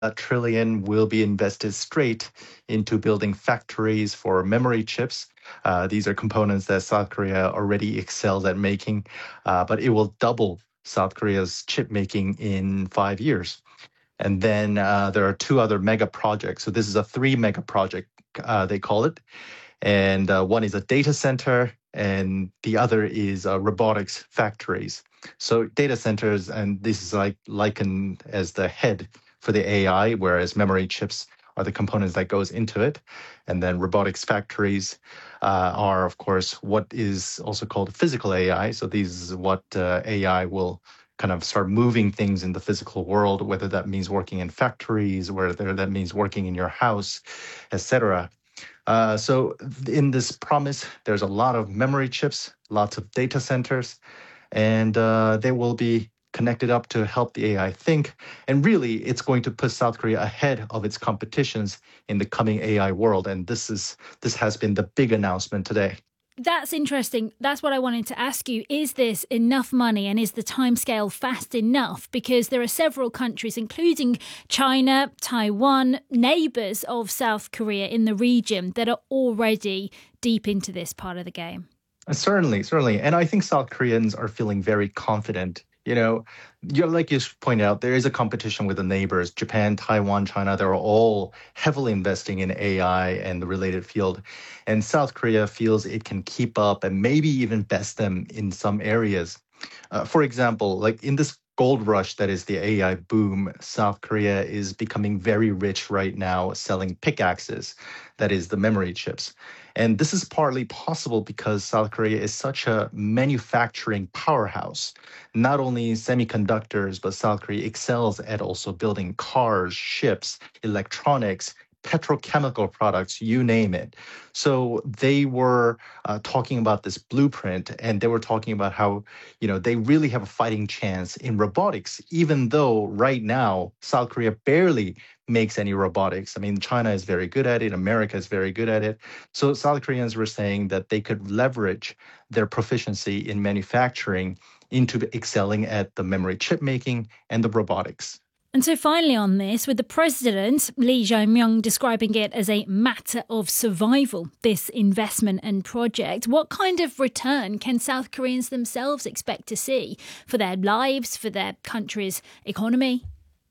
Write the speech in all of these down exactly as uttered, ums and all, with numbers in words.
That trillion will be invested straight into building factories for memory chips. Uh, these are components that South Korea already excels at making, uh, but it will double South Korea's chip making in five years. And then uh, there are two other mega projects. So this is a three mega project, uh, they call it. And uh, one is a data center, and the other is uh, robotics factories. So data centers, and this is like likened as the head for the A I, whereas memory chips are the components that goes into it. And then robotics factories uh, are, of course, what is also called physical A I. So these is what uh, A I will kind of start moving things in the physical world, whether that means working in factories, whether that means working in your house, et cetera. Uh, so in this promise, there's a lot of memory chips, lots of data centers, and uh, they will be connected up to help the A I think. And really, it's going to put South Korea ahead of its competitions in the coming A I world. And this is this has been the big announcement today. That's interesting. That's what I wanted to ask you. Is this enough money, and is the timescale fast enough? Because there are several countries, including China, Taiwan, neighbours of South Korea in the region, that are already deep into this part of the game. Certainly, certainly. And I think South Koreans are feeling very confident. You know, you like you pointed out, there is a competition with the neighbors, Japan, Taiwan, China. They're all heavily investing in A I and the related field. And South Korea feels it can keep up and maybe even best them in some areas. Uh, for example, like in this gold rush that is the A I boom, South Korea is becoming very rich right now selling pickaxes, that is the memory chips. And this is partly possible because South Korea is such a manufacturing powerhouse. Not only semiconductors, but South Korea excels at also building cars, ships, electronics, petrochemical products, you name it. So they were uh, talking about this blueprint, and they were talking about how, you know, they really have a fighting chance in robotics, even though right now South Korea barely makes any robotics. I mean, China is very good at it. America is very good at it. So South Koreans were saying that they could leverage their proficiency in manufacturing into excelling at the memory chip making and the robotics. And so finally on this, with the president, Lee Jae-myung, describing it as a matter of survival, this investment and project, what kind of return can South Koreans themselves expect to see for their lives, for their country's economy?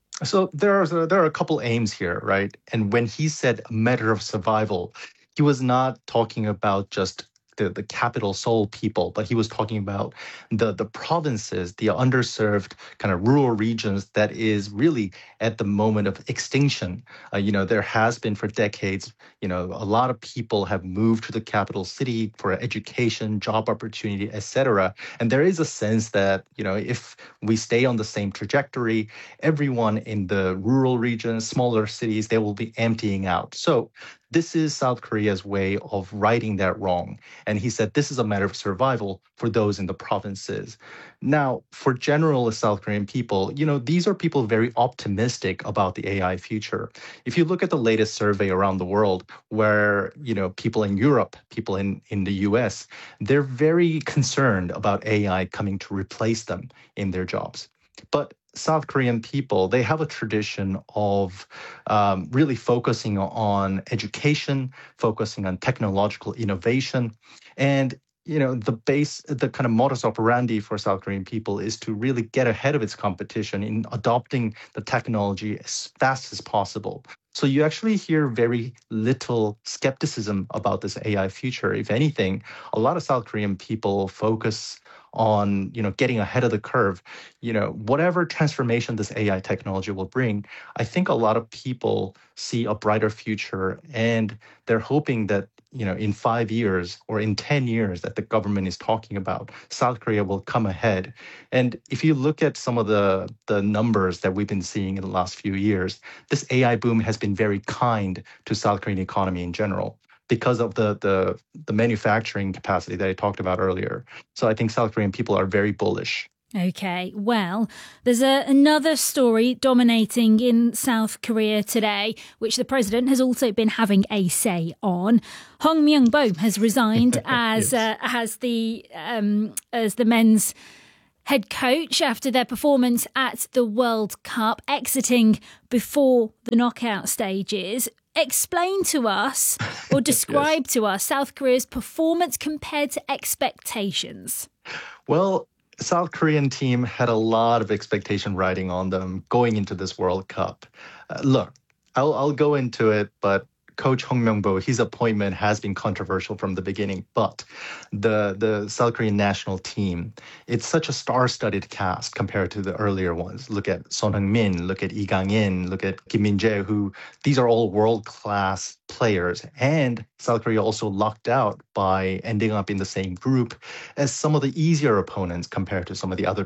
So there are there are a couple aims here, right? And when he said a matter of survival, he was not talking about just the, the capital Seoul people, but he was talking about the, the provinces, the underserved kind of rural regions that is really at the moment of extinction. Uh, you know, there has been for decades, you know, a lot of people have moved to the capital city for education, job opportunity, et cetera. And there is a sense that, you know, if we stay on the same trajectory, everyone in the rural regions, smaller cities, they will be emptying out. So this is South Korea's way of righting that wrong. And he said this is a matter of survival for those in the provinces. Now, for general South Korean people, you know, these are people very optimistic about the A I future. If you look at the latest survey around the world where, you know, people in Europe, people in, in the U S, they're very concerned about A I coming to replace them in their jobs. But South Korean people, they have a tradition of um, really focusing on education, focusing on technological innovation. And, you know, the base, the kind of modus operandi for South Korean people is to really get ahead of its competition in adopting the technology as fast as possible. So you actually hear very little skepticism about this A I future. If anything, a lot of South Korean people focus on, you know, getting ahead of the curve. You know, whatever transformation this A I technology will bring, I think a lot of people see a brighter future, and they're hoping that, you know, in five years or in ten years that the government is talking about, South Korea will come ahead. And if you look at some of the, the numbers that we've been seeing in the last few years, this A I boom has been very kind to South Korean economy in general, because of the, the the manufacturing capacity that I talked about earlier. So I think South Korean people are very bullish. OK, well, there's a, another story dominating in South Korea today, which the president has also been having a say on. Hong Myung-bo has resigned as yes. uh, as the um, as the men's head coach after their performance at the World Cup, exiting before the knockout stages. Explain to us or describe yes. to us South Korea's performance compared to expectations. Well, South Korean team had a lot of expectation riding on them going into this World Cup. Uh, look, I'll, I'll go into it, but Coach Hong Myung-bo, his appointment has been controversial from the beginning, but the the South Korean national team, it's such a star-studded cast compared to the earlier ones. Look at Son Heung-min, look at Lee Gang-in, look at Kim Min-jae, who these are all world-class players. And South Korea also lucked out by ending up in the same group as some of the easier opponents compared to some of the other